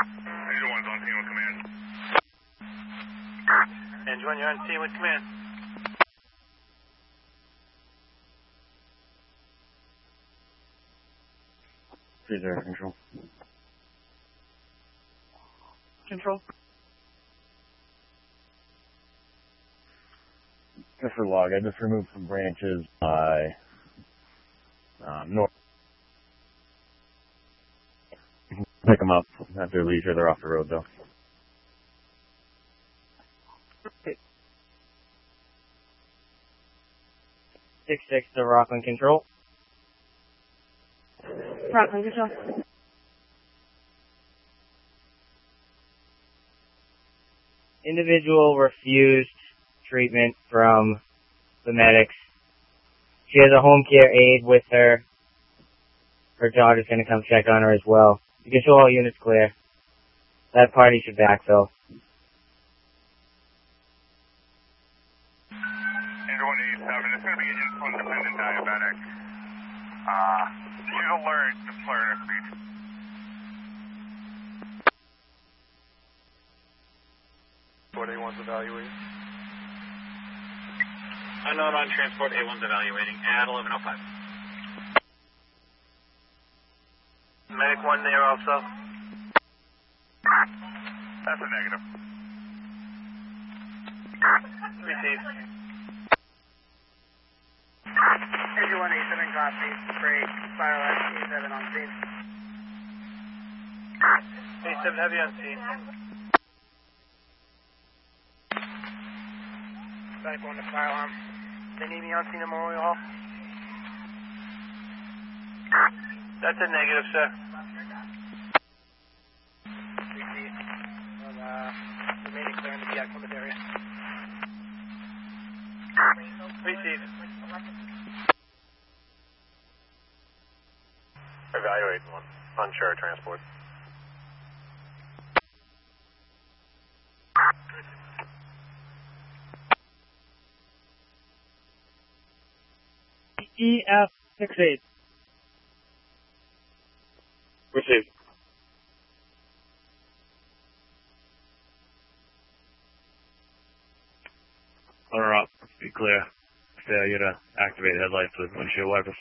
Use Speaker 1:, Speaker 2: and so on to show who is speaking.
Speaker 1: Engine 1's on scene with command.
Speaker 2: Engine 1, you're on scene with command.
Speaker 3: Cruiser control.
Speaker 4: Control.
Speaker 3: Just for log, I just removed some branches by north. Pick them up at their leisure. They're off the road though.
Speaker 4: Okay. 6-6 to Rockland Control.
Speaker 5: Rockland Control.
Speaker 4: Individual refused treatment from the medics. She has a home care aide with her. Her daughter's going to come check on her as well. You can show all units clear. That party should backfill.
Speaker 1: Engine 187, it's going to be an insulin-dependent diabetic. She's alert to flare next week.
Speaker 2: Transport A1's evaluating.
Speaker 6: Unknown on transport A1's evaluating at 11:05.
Speaker 2: Medic 1 there also.
Speaker 1: That's a negative.
Speaker 2: Received.
Speaker 7: Engine 187 copy. Break. Fireless 87 on scene.
Speaker 2: 87 heavy on scene.
Speaker 7: Back on the fire alarm. They need me on scene at Memorial Hall?
Speaker 2: That's a negative, sir.
Speaker 7: Received. Remaining clear in the VI Plymouth area.
Speaker 2: Received.
Speaker 1: Evaluating one. Unsure transport.
Speaker 4: EF68.
Speaker 1: Received.
Speaker 3: Runner up. Be clear. Failure to activate headlights with windshield wipers.